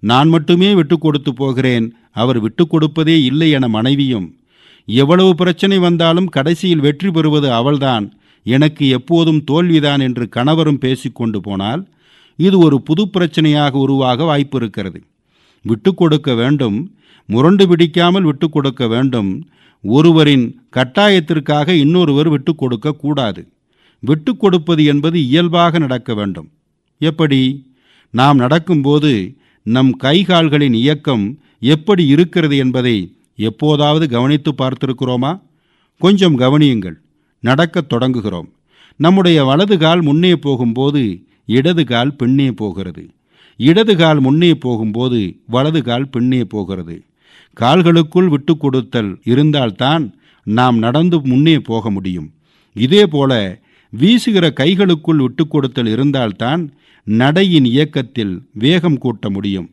நான் மட்டுமே விட்டு கொடுத்து போகிறேன், அவர் விட்டு கொடுப்பதே இல்லை என மனைவியும், எவ்வளவு பிரச்சனை வந்தாலும் கடைசியில் வெற்றி பெறுவது அவள்தான், எனக்கு எப்போதும் தோல்விதான் என்று கணவரும் பேசிக்கொண்டு போனால் இது ஒரு புது பிரச்சனையாக உருவாக வாய்ப்பு இருக்கிறது. விட்டு கொடுக்க வேண்டும், முரண்டு பிடிக்காமல் விட்டு கொடுக்க வேண்டும். ஒருவரின் கட்டாயத்திற்காக இன்னொருவர் விட்டு கொடுக்க கூடாது. விட்டு கொடுப்பது என்பது இயல்பாக நடக்க வேண்டும். எப்படி? நாம் நடக்கும்போது நம் கைகால்களின் இயக்கம் எப்படி இருக்கிறது என்பதை எப்போதாவது கவனித்து பார்த்திருக்கிறோமா? கொஞ்சம் கவனியுங்கள். நடக்கத் தொடங்குகிறோம். நம்முடைய வலது கால் முன்னே போகும்போது இடது கால் பின்னே போகிறது. இடது கால் முன்னே போகும்போது வலது கால் பின்னே போகிறது. கால்களுக்குள் விட்டு கொடுத்தல் இருந்தால்தான் நாம் நடந்து முன்னே போக முடியும். இதேபோல வீசுகிற கைகளுக்குள் விட்டு கொடுத்தல் இருந்தால்தான் நடையின் இயக்கத்தில் வேகம் கூட்ட முடியும்.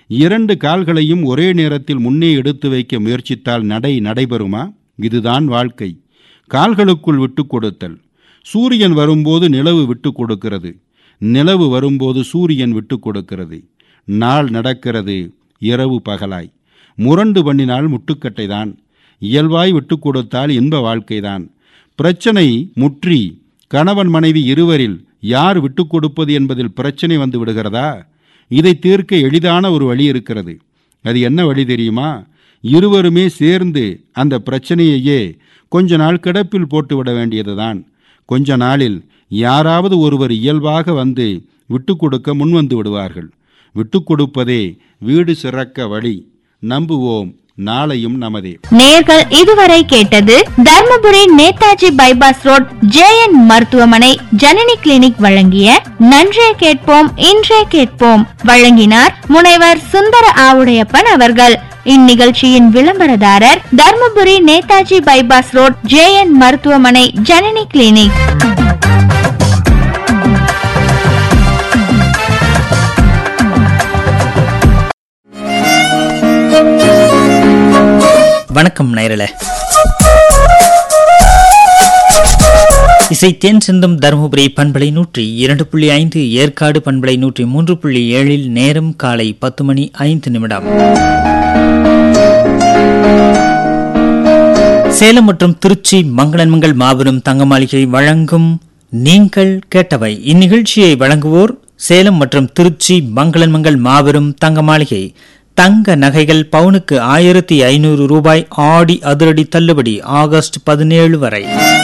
2 கால்களையும் ஒரே நேரத்தில் முன்னே எடுத்து வைக்க முயற்சித்தால் நடை நடைபெறுமா? இதுதான் வாழ்க்கை. கால்களுக்குள் விட்டு கொடுத்தல். சூரியன் வரும்போது நிலவு விட்டு கொடுக்கிறது, நிலவு வரும்போது சூரியன் விட்டு கொடுக்கிறது. நாள் நடக்கிறது இரவு பகலாய். முரண்டு பண்ணினால் முட்டுக்கட்டை தான். இயல்பாய் விட்டு கொடுத்தால் இன்ப வாழ்க்கைதான். பிரச்சனை முற்றி கணவன் மனைவி இருவரில் யார் விட்டு கொடுப்பது என்பதில் பிரச்சனை வந்து விடுகிறதா? இதை தீர்க்க எளிதான ஒரு வழி இருக்கிறது. அது என்ன வழி தெரியுமா? இருவருமே சேர்ந்து அந்த பிரச்சனையையே கொஞ்ச நாள் கிடப்பில் போட்டுவிட வேண்டியதுதான். கொஞ்ச நாளில் யாராவது ஒருவர் இயல்பாக வந்து விட்டு கொடுக்க முன்வந்து விடுவார்கள். விட்டு கொடுப்பதே வீடு சிறக்க வழி. நம்புவோம், நாளையும் நமதே. நேயர்கள் இதுவரை கேட்டது Dharmapuri Netaji bypass road JN மருத்துவமனை ஜனனி கிளினிக் வழங்கிய நன்றே கேட்போம் இன்றே கேட்போம். வழங்கினார் முனைவர் சுந்தர ஆவுடையப்பன் அவர்கள். இந்நிகழ்ச்சியின் விளம்பரதாரர் Dharmapuri Netaji bypass road JN மருத்துவமனை ஜனனி கிளினிக். வணக்கம் நேயர்களே. இசை தேன் சிந்தும் தருமபுரி பண்பலை 102.5, ஏற்காடு பண்பலை 103.7. நேரம் காலை 10:05. சேலம் மற்றும் திருச்சி மங்களன்மங்கள் மாபெரும் தங்க மாளிகை வழங்கும் நீங்கள் கேட்டவை. இந்நிகழ்ச்சியை வழங்குவோர் சேலம் மற்றும் திருச்சி மங்களன்மங்கள் மாபெரும் தங்க மாளிகை. தங்க நகைகள் பவுனுக்கு 1500 ரூபாய் ஆடி அதிரடி தள்ளுபடி ஆகஸ்ட் 17 வரை.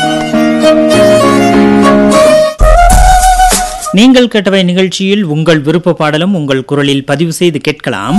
நீங்கள் கேட்டவை நிகழ்ச்சியில் உங்கள் விருப்ப பாடலும் உங்கள் குரலில் பதிவு செய்து கேட்கலாம்.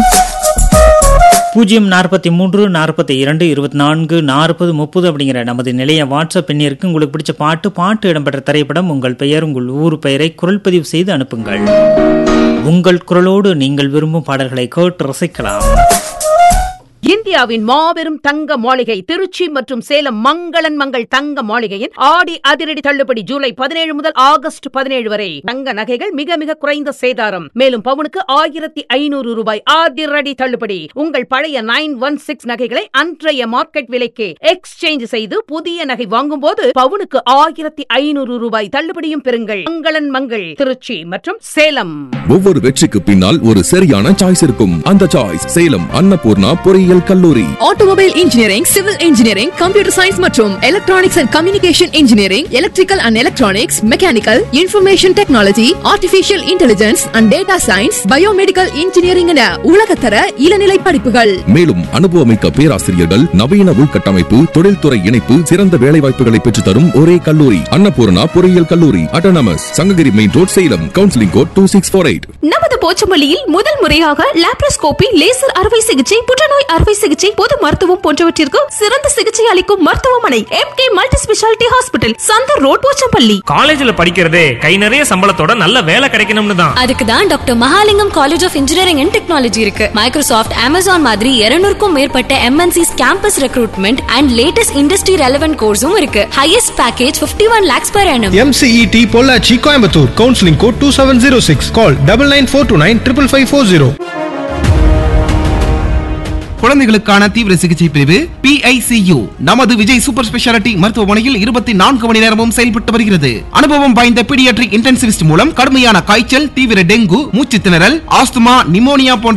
043 42 24 40 30 அப்படிங்கிற நமது நிலைய வாட்ஸ்அப் எண்ணிற்கு உங்களுக்கு பிடிச்ச பாட்டு இடம்பெற்ற திரைப்படம், உங்கள் பெயர், உங்கள் ஊர் பெயரை குரல் பதிவு செய்து அனுப்புங்கள். உங்கள் குரலோடு நீங்கள் விரும்பும் பாடல்களை கேட்டு ரசிக்கலாம். இந்தியாவின் மாபெரும் தங்க மாளிகை திருச்சி மற்றும் சேலம் மங்களன் மங்கள் தங்க மாளிகையின் ஆடி அதிரடி தள்ளுபடி ஜூலை 17 முதல் ஆகஸ்ட் 17 வரை. தங்க நகைகள் மிக மிக குறைந்த சேதாரம். மேலும் பவுனுக்கு 1500 ரூபாய் அதிரடி தள்ளுபடி. உங்கள் பழைய 916 நகைகளை அன்றைய மார்க்கெட் விலைக்கு எக்ஸ்சேஞ்ச் செய்து புதிய நகை வாங்கும் போது பவுனுக்கு 1500 ரூபாய் தள்ளுபடியும் பெறுங்கள். மங்களன் மங்கள் திருச்சி மற்றும் சேலம். ஒவ்வொரு வெற்றிக்கு பின்னால் ஒரு சரியான சாய்ஸ் இருக்கும். அந்த சாய்ஸ் சேலம் அன்னபூர்ணா பொறியியல் கல்லூரி. Automobile engineering, civil engineering, computer science மற்றும் electronics and communication engineering, electrical and electronics, mechanical, information technology, artificial intelligence and data science, biomedical engineering என உலகத்தர இளநிலை படிப்புகள். மேலும் அனுபவமிக்க பேராசிரியர்கள், நவீன உள்கட்டமைப்பு, தொழில்துறை இணைப்பு, சிறந்த வேலைவாய்ப்புகளை பெற்றுத் தரும் ஒரே கல்லூரி அன்னபூர்ணா பொறியியல் கல்லூரி. Autonomous, Sankagiri main road, Salem. Counselling code 2648. நமது போச்சம்பள்ளியில் முதல் முறையாக லாப்ரோஸ்கோபி, லேசர் அறுவை சிகிச்சை, புற்றுநோய் அறுவை சிகிச்சை, பொது மருத்துவம் போன்றவற்றிற்கு சிறந்த சிகிச்சை அளிக்கும் மருத்துவமனை MK multi speciality hospital, Chandar road, Pochampalli. காலேஜ்ல படிக்கிறதே கை நிறைய சம்பளத்தோட நல்ல வேலை கிடைக்கணும்னு தான். அதுக்கு தான் doctor Mahalingam college of engineering and technology இருக்கு. மைக்ரோசாஃப்ட், Amazon மாதிரி 200க்கும் மேற்பட்ட MNCs campus recruitment and latest industry relevant கோர்ஸும் இருக்கு. Highest package 51 lakhs per annum. MCET Pollachi, Coimbatore. Counselling code 2706. கால் 9942955540. குழந்தைகளுக்கான தீவிர சிகிச்சை பிரிவு PICU நமது விஜய் சூப்பர் ஸ்பெஷாலிட்டி மருத்துவமனையில் 24 மணி நேரமும் செயல்பட்டு வருகிறது. அனுபவம் வாய்ந்த பீடியாட்ரிக் இன்டென்சிவிஸ்ட் மூலம் கடுமையான காய்ச்சல், தீவிர டெங்கு, மூச்சு திணறல், ஆஸ்துமா, நிமோனியா போன்ற